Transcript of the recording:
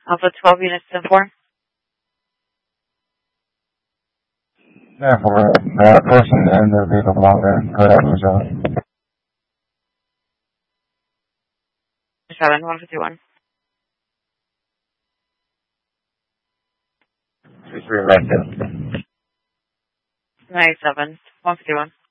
Alpha 12 units 10-4. Yeah, for that person and their vehicle belong there. That was 151. 3 right there. 97. 151.